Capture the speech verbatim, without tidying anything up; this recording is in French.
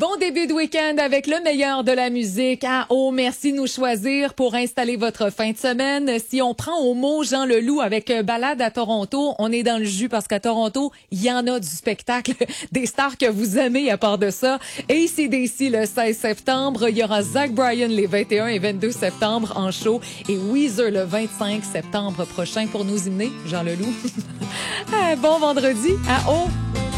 Bon début de week-end avec le meilleur de la musique. Ah oh, merci de nous choisir pour installer votre fin de semaine. Si on prend au mot Jean Leloup avec Balade à Toronto, on est dans le jus parce qu'à Toronto, il y en a du spectacle, des stars que vous aimez à part de ça. A C D C le seize septembre, il y aura Zach Bryan les vingt et un et vingt-deux septembre en show et Weezer le vingt-cinq septembre prochain pour nous hymner, Jean Leloup. Ah, bon vendredi. Ah oh!